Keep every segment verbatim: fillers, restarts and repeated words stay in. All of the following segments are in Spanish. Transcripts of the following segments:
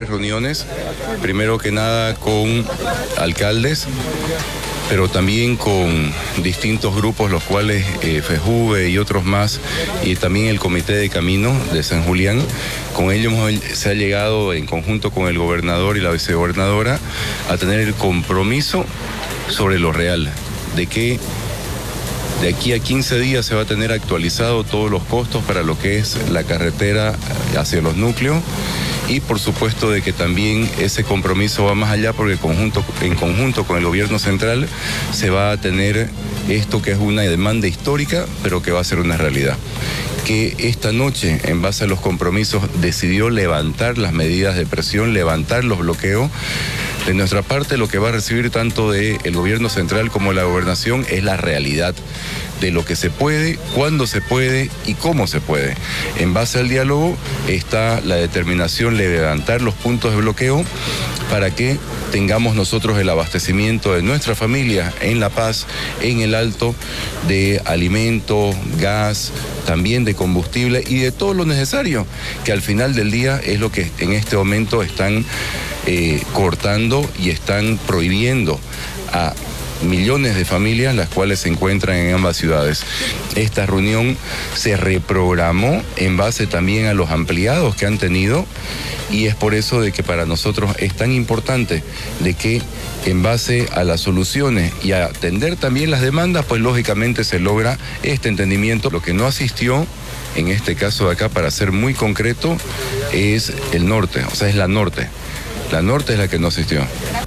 reuniones, primero que nada con alcaldes, pero también con distintos grupos, los cuales eh, FEJUVE y otros más, y también el Comité de Camino de San Julián. Con ellos se ha llegado, en conjunto con el gobernador y la vicegobernadora, a tener el compromiso sobre lo real, de que de aquí a quince días se va a tener actualizado todos los costos para lo que es la carretera hacia los núcleos. Y por supuesto de que también ese compromiso va más allá, porque conjunto, en conjunto con el gobierno central se va a tener esto que es una demanda histórica, pero que va a ser una realidad. Que esta noche, en base a los compromisos, decidió levantar las medidas de presión, levantar los bloqueos. De nuestra parte, lo que va a recibir tanto del gobierno central como la gobernación es la realidad de lo que se puede, cuándo se puede y cómo se puede. En base al diálogo está la determinación de levantar los puntos de bloqueo para que tengamos nosotros el abastecimiento de nuestra familia en La Paz, en el Alto, de alimentos, gas, también de combustible y de todo lo necesario, que al final del día es lo que en este momento están eh, cortando y están prohibiendo a millones de familias, las cuales se encuentran en ambas ciudades. Esta reunión se reprogramó en base también a los ampliados que han tenido, y es por eso de que para nosotros es tan importante de que en base a las soluciones y a atender también las demandas, pues lógicamente se logra este entendimiento. Lo que no asistió en este caso de acá, para ser muy concreto, es el norte, o sea, es la norte. La norte es la que no asistió.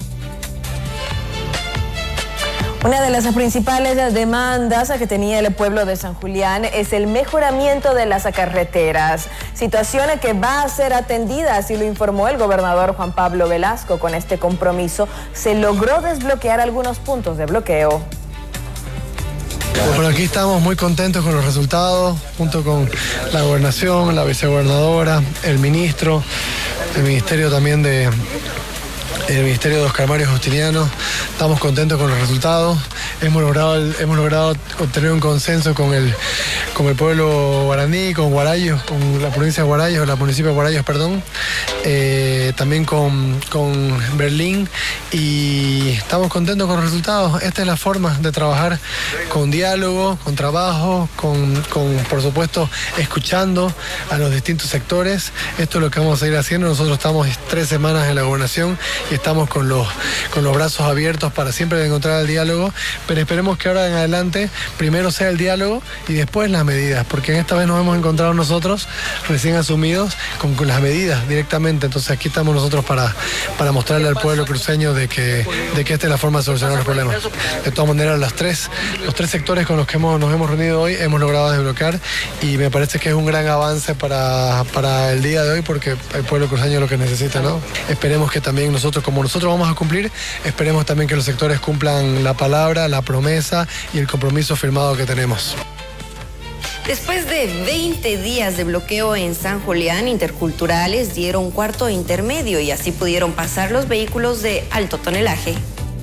Una de las principales demandas que tenía el pueblo de San Julián es el mejoramiento de las carreteras, situación que va a ser atendida, así lo informó el gobernador Juan Pablo Velasco. Con este compromiso se logró desbloquear algunos puntos de bloqueo. Bueno, aquí estamos muy contentos con los resultados, junto con la gobernación, la vicegobernadora, el ministro, el ministerio también de... el Ministerio de Oscar Mario Justiniano. Estamos contentos con los resultados. Hemos logrado, hemos logrado obtener un consenso con el, con el pueblo guaraní, con Guarayos, con la provincia de Guarayos, la municipio de Guarayos, perdón. Eh, también con, con Berlín, y estamos contentos con los resultados. Esta es la forma de trabajar, con diálogo, con trabajo, con, con por supuesto escuchando a los distintos sectores. Esto es lo que vamos a ir haciendo. Nosotros estamos tres semanas en la gobernación y estamos con los, con los brazos abiertos para siempre encontrar el diálogo, pero esperemos que ahora en adelante primero sea el diálogo y después las medidas, porque en esta vez nos hemos encontrado nosotros recién asumidos con, con las medidas directamente. Entonces aquí estamos nosotros para, para mostrarle al pueblo cruceño de que, de que esta es la forma de solucionar los problemas. De todas maneras, las tres, los tres sectores con los que hemos, nos hemos reunido hoy hemos logrado desbloquear, y me parece que es un gran avance para, para el día de hoy, porque el pueblo cruceño es lo que necesita, ¿no? Esperemos que también nosotros, como nosotros vamos a cumplir, esperemos también que los sectores cumplan la palabra, la promesa y el compromiso firmado que tenemos. Después de veinte días de bloqueo en San Julián, Interculturales dieron cuarto intermedio y así pudieron pasar los vehículos de alto tonelaje.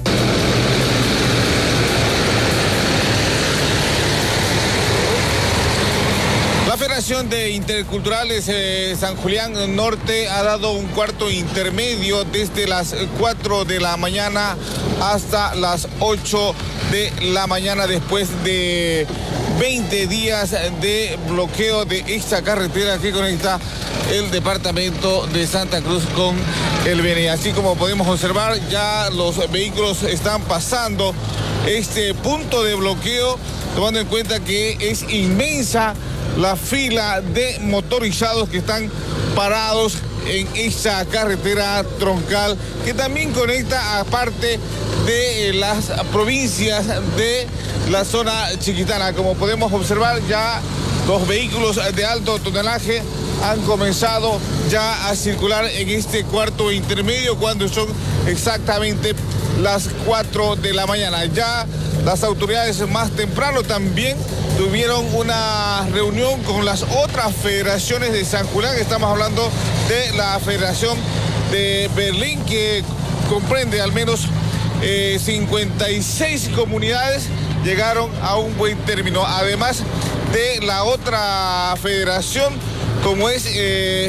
La Federación de Interculturales eh, San Julián Norte ha dado un cuarto intermedio desde las cuatro de la mañana hasta las ocho de la mañana, después de veinte días de bloqueo de esta carretera que conecta el departamento de Santa Cruz con el Beni. Así como podemos observar, ya los vehículos están pasando este punto de bloqueo, tomando en cuenta que es inmensa la fila de motorizados que están parados en esta carretera troncal, que también conecta a parte de las provincias de la zona chiquitana. Como podemos observar, ya los vehículos de alto tonelaje han comenzado ya a circular en este cuarto intermedio, cuando son exactamente las cuatro de la mañana. Ya las autoridades más temprano también tuvieron una reunión con las otras federaciones de San Julián. Estamos hablando de la Federación de Berlín, que comprende al menos eh, cincuenta y seis comunidades, llegaron a un buen término. Además de la otra federación, como es eh,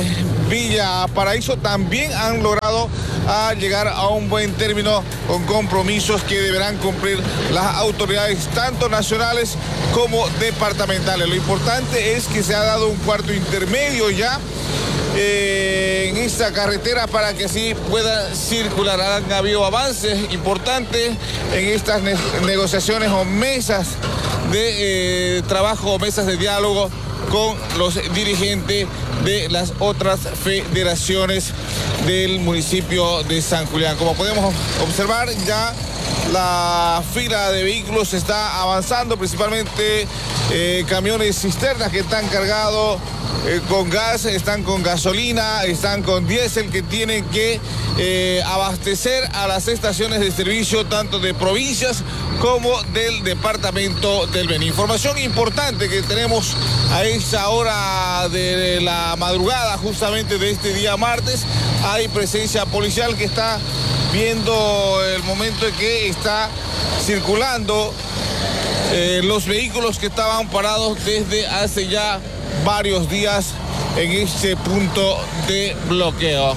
Villa Paraíso también han logrado a llegar a un buen término con compromisos que deberán cumplir las autoridades tanto nacionales como departamentales. Lo importante es que se ha dado un cuarto intermedio ya eh, en esta carretera para que así pueda circular. Han habido avances importantes en estas ne negociaciones o mesas de eh, trabajo o mesas de diálogo con los dirigentes de las otras federaciones del municipio de San Julián. Como podemos observar, ya la fila de vehículos está avanzando, principalmente eh, camiones cisternas que están cargados eh, con gas, están con gasolina, están con diésel que tienen que eh, abastecer a las estaciones de servicio tanto de provincias como del departamento del Beni. Información importante que tenemos a esta hora de la madrugada justamente de este día martes. Hay presencia policial que está viendo el momento en que está circulando eh, los vehículos que estaban parados desde hace ya varios días en este punto de bloqueo.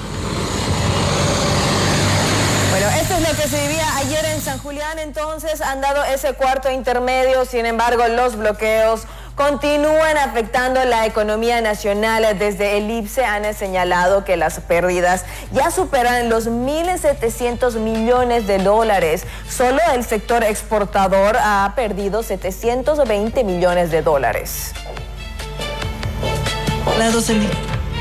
Bueno, esto es lo que se vivía ayer en San Julián, entonces han dado ese cuarto intermedio, sin embargo los bloqueos continúan afectando la economía nacional. Desde el I P S E han señalado que las pérdidas ya superan los mil setecientos millones de dólares. Solo el sector exportador ha perdido setecientos veinte millones de dólares. La doce mil.